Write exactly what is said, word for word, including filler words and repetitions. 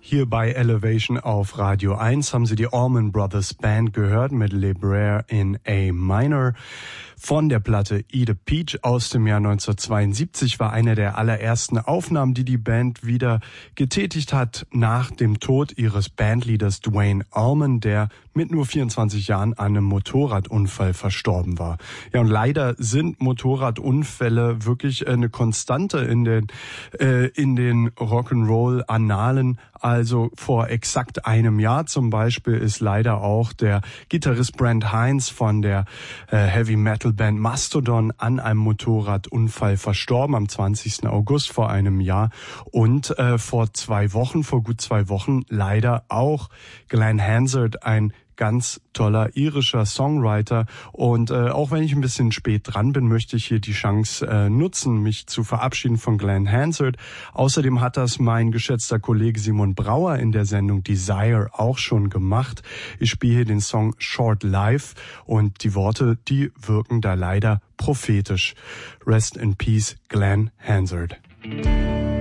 Hier bei Elevation auf Radio eins haben Sie die Allman Brothers Band gehört mit Le Braire in A Minor. Von der Platte Eat a Peach aus dem Jahr neunzehnhundertzweiundsiebzig war eine der allerersten Aufnahmen, die die Band wieder getätigt hat nach dem Tod ihres Bandleaders Duane Allman, der mit nur vierundzwanzig Jahren an einem Motorradunfall verstorben war. Ja, und leider sind Motorradunfälle wirklich eine Konstante in den äh, in den Rock'n'Roll-Annalen. Also vor exakt einem Jahr zum Beispiel ist leider auch der Gitarrist Brent Hinds von der äh, Heavy Metal Band Mastodon an einem Motorradunfall verstorben am zwanzigsten August vor einem Jahr. Und äh, vor zwei Wochen, vor gut zwei Wochen leider auch Glenn Hansard, ein ganz toller irischer Songwriter. Und äh, auch wenn ich ein bisschen spät dran bin, möchte ich hier die Chance äh, nutzen, mich zu verabschieden von Glenn Hansard. Außerdem hat das mein geschätzter Kollege Simon Brauer in der Sendung Desire auch schon gemacht. Ich spiele hier den Song Short Life und die Worte, die wirken da leider prophetisch. Rest in Peace, Glenn Hansard.